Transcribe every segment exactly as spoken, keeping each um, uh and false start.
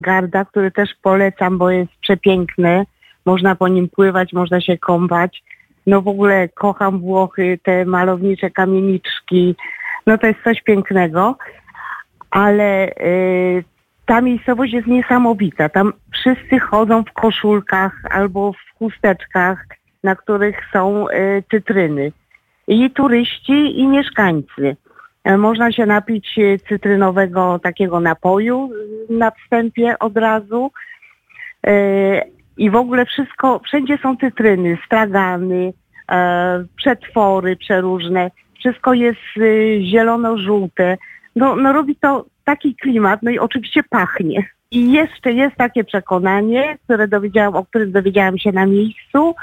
Garda, który też polecam, bo jest przepiękny. Można po nim pływać, można się kąpać. No w ogóle kocham Włochy, te malownicze kamieniczki. No to jest coś pięknego. Ale y, ta miejscowość jest niesamowita. Tam wszyscy chodzą w koszulkach albo w chusteczkach, na których są y, cytryny. I turyści, i mieszkańcy. Y, można się napić cytrynowego takiego napoju na wstępie od razu. Y, I w ogóle wszystko, wszędzie są cytryny, stragany, y, przetwory przeróżne. Wszystko jest y, zielono-żółte. No, no robi to taki klimat, no i oczywiście pachnie. I jeszcze jest takie przekonanie, które dowiedziałam, o którym dowiedziałam się na miejscu,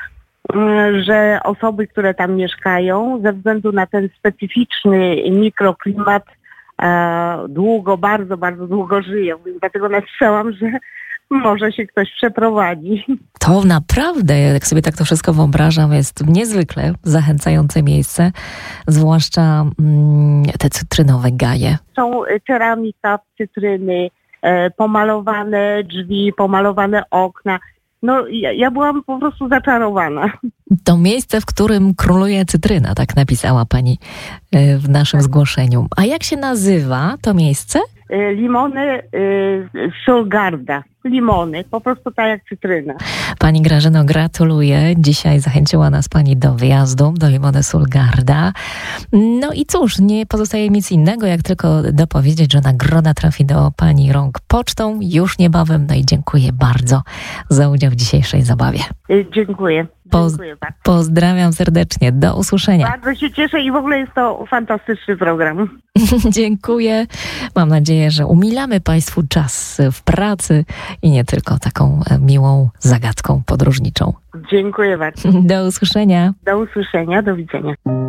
że osoby, które tam mieszkają, ze względu na ten specyficzny mikroklimat, e, długo, bardzo, bardzo długo żyją. Więc dlatego napisałam, że może się ktoś przeprowadzi. To naprawdę, jak sobie tak to wszystko wyobrażam, jest niezwykle zachęcające miejsce, zwłaszcza mm, te cytrynowe gaje. Są ceramika, cytryny, e, pomalowane drzwi, pomalowane okna. No ja, ja byłam po prostu zaczarowana. To miejsce, w którym króluje cytryna, tak napisała pani e, w naszym zgłoszeniu. A jak się nazywa to miejsce? E, limony e, Sul Garda. Limony, po prostu tak jak cytryna. Pani Grażyno, gratuluję. Dzisiaj zachęciła nas pani do wyjazdu do Limony Sul Garda. No i cóż, nie pozostaje nic innego, jak tylko dopowiedzieć, że nagroda trafi do pani rąk pocztą już niebawem. No i dziękuję bardzo za udział w dzisiejszej zabawie. Dziękuję. Poz- Dziękuję bardzo. Pozdrawiam serdecznie. Do usłyszenia. Bardzo się cieszę i w ogóle jest to fantastyczny program. Dziękuję. Mam nadzieję, że umilamy państwu czas w pracy i nie tylko taką miłą zagadką podróżniczą. Dziękuję bardzo. Do usłyszenia. Do usłyszenia. Do widzenia.